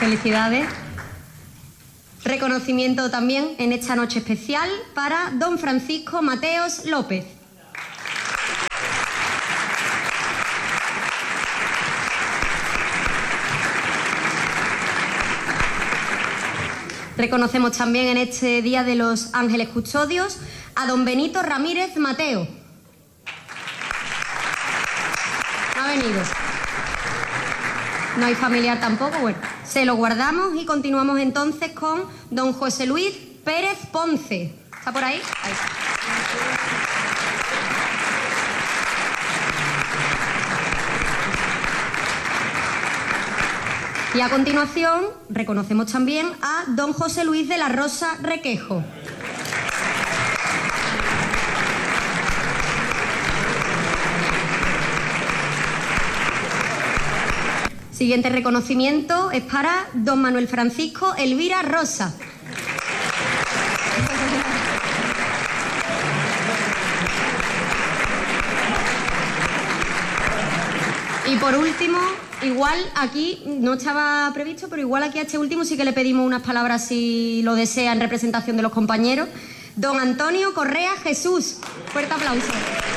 Felicidades. Reconocimiento también en esta noche especial para don Francisco Mateos López. Reconocemos también en este Día de los Ángeles Custodios a don Benito Ramírez Mateo. No ha venido. No hay familiar tampoco. Bueno, se lo guardamos y continuamos entonces con don José Luis Pérez Ponce. ¿Está por ahí? Ahí está. Y a continuación reconocemos también a don José Luis de la Rosa Requejo. Siguiente reconocimiento es para don Manuel Francisco Elvira Rosa. Y por último, igual aquí, no estaba previsto, pero igual aquí a este último sí que le pedimos unas palabras si lo desea en representación de los compañeros. Don Antonio Correa Jesús. Fuerte aplauso.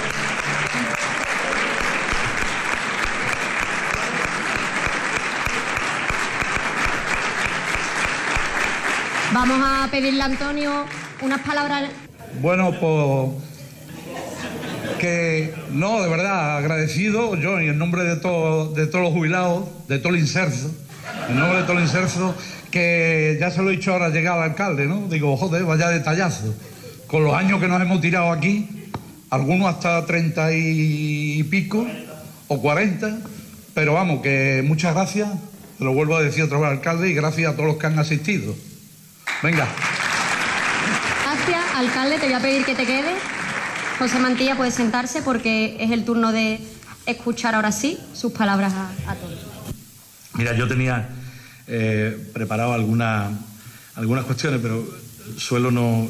Vamos a pedirle a Antonio unas palabras. Bueno, pues que no, de verdad, agradecido yo y en nombre de todos los jubilados, de todo el inserso, en nombre de todo el inserso, que ya se lo he dicho ahora llegado al alcalde, ¿no? Digo, joder, vaya detallazo. Con los años que nos hemos tirado aquí, algunos hasta 30 y pico, o 40, pero vamos, que muchas gracias, te lo vuelvo a decir otra vez al alcalde, y gracias a todos los que han asistido. Venga. Gracias, alcalde, te voy a pedir que te quedes. José Mantilla puede sentarse porque es el turno de escuchar ahora sí sus palabras a todos. Mira, yo tenía preparado algunas cuestiones, pero suelo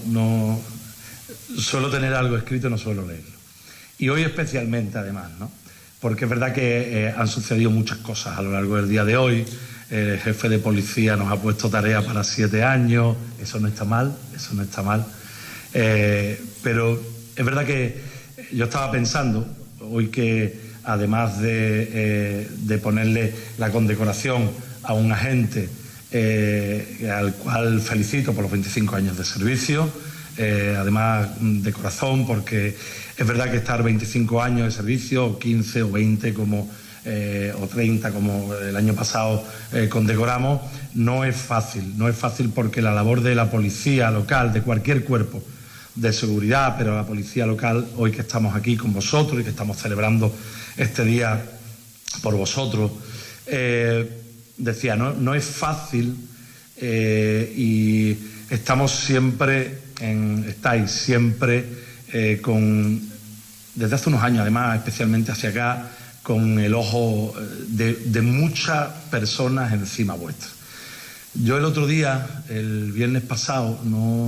tener algo escrito, no suelo leerlo. Y hoy especialmente, además, ¿no? Porque es verdad que han sucedido muchas cosas a lo largo del día de hoy. El jefe de policía nos ha puesto tarea para 7 años. Eso no está mal, eso no está mal. Pero es verdad que yo estaba pensando hoy que, además de ponerle la condecoración a un agente al cual felicito por los 25 años de servicio, además de corazón, porque es verdad que estar 25 años de servicio, o 15 o 20 como... o 30 como el año pasado condecoramos, no es fácil porque la labor de la policía local, de cualquier cuerpo de seguridad, pero la policía local, hoy que estamos aquí con vosotros y que estamos celebrando este día por vosotros, decía, no es fácil y estamos siempre, estáis siempre desde hace unos años además, especialmente hacia acá, con el ojo de muchas personas encima vuestra. Yo el otro día, el viernes pasado,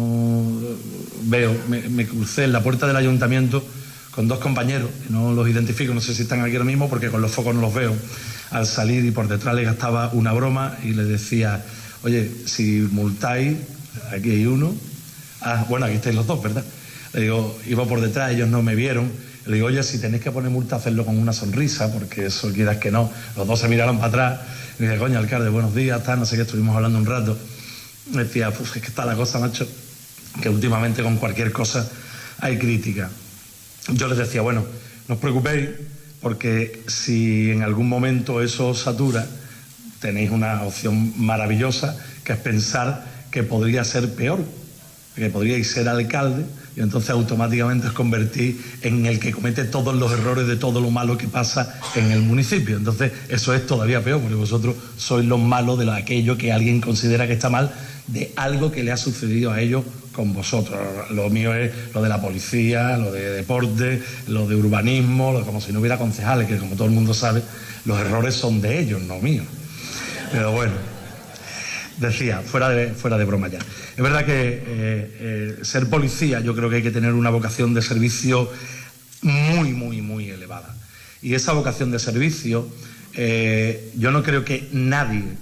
me crucé en la puerta del ayuntamiento con 2 compañeros, que no los identifico, no sé si están aquí ahora mismo porque con los focos no los veo, al salir, y por detrás les gastaba una broma y les decía, oye, si multáis, aquí hay uno, bueno, aquí estáis los 2, ¿verdad? Le digo, iba por detrás, ellos no me vieron. Le digo, oye, si tenéis que poner multa, hacerlo con una sonrisa, porque eso quieras que no. Los 2 se miraron para atrás. Y me dice, coño, alcalde, buenos días, no sé qué, estuvimos hablando un rato. Me decía, pues es que está la cosa, macho, que últimamente con cualquier cosa hay crítica. Yo les decía, bueno, no os preocupéis, porque si en algún momento eso os satura, tenéis una opción maravillosa, que es pensar que podría ser peor, que podríais ser alcalde, y entonces automáticamente os convertís en el que comete todos los errores de todo lo malo que pasa en el municipio. Entonces eso es todavía peor, porque vosotros sois los malos de aquello que alguien considera que está mal, de algo que le ha sucedido a ellos con vosotros. Lo mío es lo de la policía, lo de deporte, lo de urbanismo, como si no hubiera concejales, que como todo el mundo sabe, los errores son de ellos, no míos. Pero bueno, decía, fuera de broma ya. Es verdad que ser policía, yo creo que hay que tener una vocación de servicio muy, muy, muy elevada. Y esa vocación de servicio, yo no creo que nadie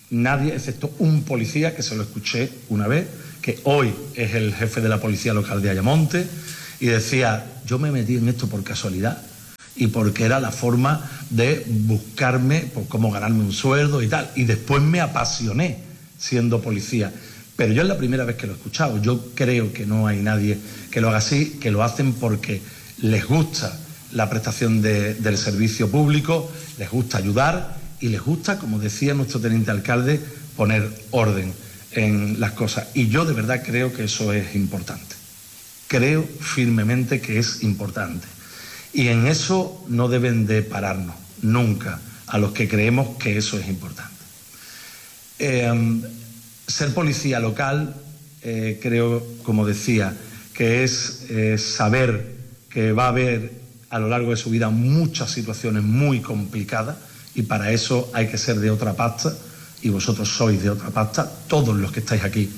Nadie, excepto un policía, que se lo escuché una vez, que hoy es el jefe de la policía local de Ayamonte, y decía, yo me metí en esto por casualidad y porque era la forma de buscarme por cómo ganarme un sueldo y tal. Y después me apasioné siendo policía. Pero yo es la primera vez que lo he escuchado. Yo creo que no hay nadie que lo haga así, que lo hacen porque les gusta la prestación del servicio público, les gusta ayudar y les gusta, como decía nuestro teniente alcalde, poner orden en las cosas. Y yo de verdad creo que eso es importante. Creo firmemente que es importante. Y en eso no deben de pararnos nunca a los que creemos que eso es importante. Ser policía local, creo, como decía, que es saber que va a haber a lo largo de su vida muchas situaciones muy complicadas y para eso hay que ser de otra pasta y vosotros sois de otra pasta, todos los que estáis aquí,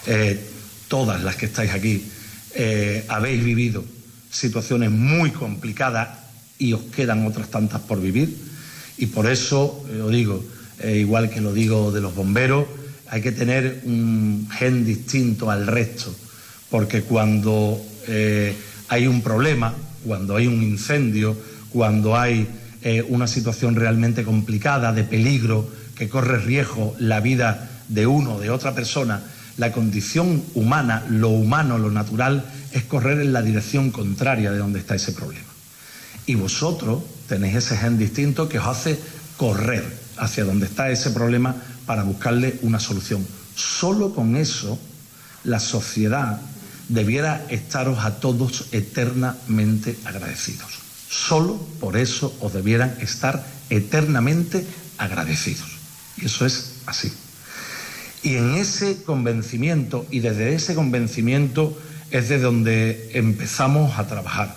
todas las que estáis aquí, habéis vivido situaciones muy complicadas y os quedan otras tantas por vivir y por eso lo digo, igual que lo digo de los bomberos, hay que tener un gen distinto al resto, porque cuando hay un problema, cuando hay un incendio, cuando hay una situación realmente complicada, de peligro, que corre riesgo la vida de uno o de otra persona, la condición humana, lo humano, lo natural, es correr en la dirección contraria de donde está ese problema. Y vosotros tenéis ese gen distinto que os hace correr hacia donde está ese problema para buscarle una solución. Solo con eso la sociedad debiera estaros a todos eternamente agradecidos. Solo por eso os debieran estar eternamente agradecidos. Y eso es así. Y en ese convencimiento, y desde ese convencimiento es de donde empezamos a trabajar.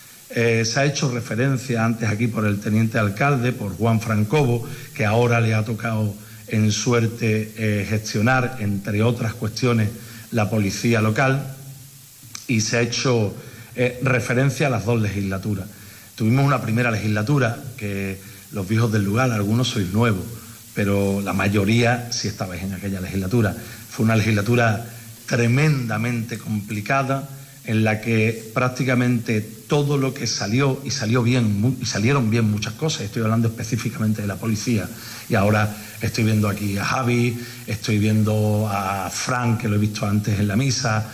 Se ha hecho referencia antes aquí por el teniente alcalde, por Juan Francobo, que ahora le ha tocado en suerte gestionar, entre otras cuestiones, la policía local, y se ha hecho referencia a las dos legislaturas. Tuvimos una primera legislatura que los viejos del lugar, algunos sois nuevos, pero la mayoría sí estabais en aquella legislatura. Fue una legislatura tremendamente complicada en la que prácticamente todo lo que salió, y salió bien, y salieron bien muchas cosas, estoy hablando específicamente de la policía, y ahora estoy viendo aquí a Javi, estoy viendo a Frank, que lo he visto antes en la misa,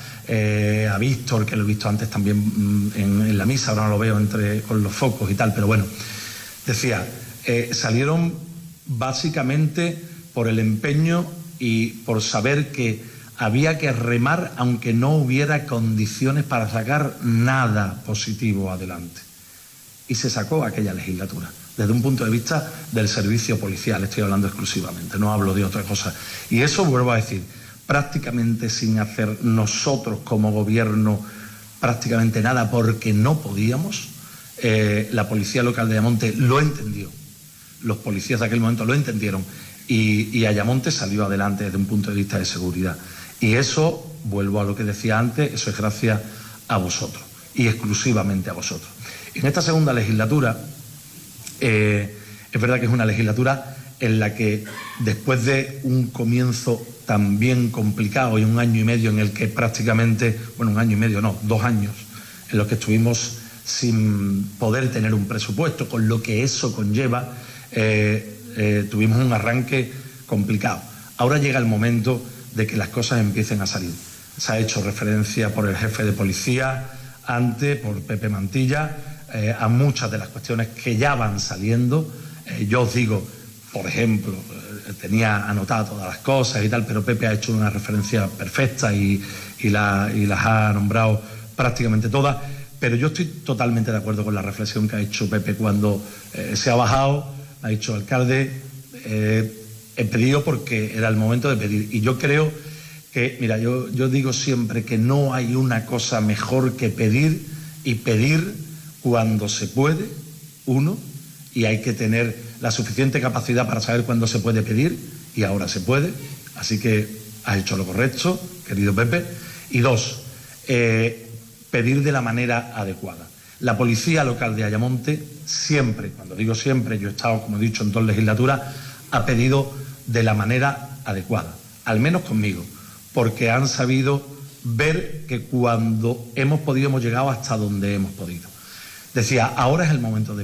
a Víctor, que lo he visto antes también en la misa, ahora no lo veo con los focos y tal, pero bueno, decía, salieron básicamente por el empeño y por saber que había que remar aunque no hubiera condiciones para sacar nada positivo adelante. Y se sacó aquella legislatura, desde un punto de vista del servicio policial, estoy hablando exclusivamente, no hablo de otra cosa. Y eso, vuelvo a decir, prácticamente sin hacer nosotros como gobierno prácticamente nada porque no podíamos, la policía local de Ayamonte lo entendió, los policías de aquel momento lo entendieron y Ayamonte salió adelante desde un punto de vista de seguridad. Y eso, vuelvo a lo que decía antes, eso es gracias a vosotros y exclusivamente a vosotros. En esta segunda legislatura, es verdad que es una legislatura en la que después de un comienzo también complicado y un año y medio en el que prácticamente, bueno, un año y medio no, 2 años, en los que estuvimos sin poder tener un presupuesto, con lo que eso conlleva, tuvimos un arranque complicado. Ahora llega el momento de que las cosas empiecen a salir. Se ha hecho referencia por el jefe de policía, antes por Pepe Mantilla, a muchas de las cuestiones que ya van saliendo. Yo os digo, por ejemplo, tenía anotadas todas las cosas y tal, pero Pepe ha hecho una referencia perfecta y las ha nombrado prácticamente todas. Pero yo estoy totalmente de acuerdo con la reflexión que ha hecho Pepe cuando se ha bajado, ha dicho, alcalde, he pedido porque era el momento de pedir. Y yo creo que, mira, yo digo siempre que no hay una cosa mejor que pedir, y pedir cuando se puede, uno, y hay que tener la suficiente capacidad para saber cuándo se puede pedir, y ahora se puede. Así que has hecho lo correcto, querido Pepe. Y 2, pedir de la manera adecuada. La policía local de Ayamonte siempre, cuando digo siempre, yo he estado, como he dicho, en 2 legislaturas, ha pedido de la manera adecuada, al menos conmigo, porque han sabido ver que cuando hemos podido hemos llegado hasta donde hemos podido. Decía, ahora es el momento de